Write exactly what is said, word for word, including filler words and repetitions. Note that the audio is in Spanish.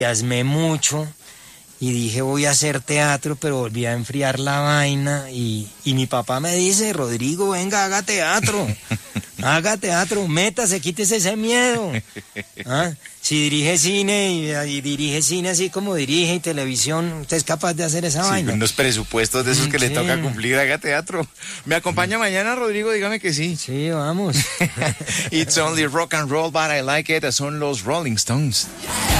entusiasmé mucho y dije voy a hacer teatro, pero volví a enfriar la vaina y, y mi papá me dice, Rodrigo, venga, haga teatro, haga teatro, métase, quítese ese miedo. ¿Ah? Si dirige cine y, y dirige cine así como dirige y televisión, usted es capaz de hacer esa Sí, vaina. unos presupuestos de esos que Sí. le toca cumplir, haga teatro. ¿Me acompaña mañana, Rodrigo? Dígame que sí. Sí, vamos. It's only rock and roll, but I like it. Son los Rolling Stones.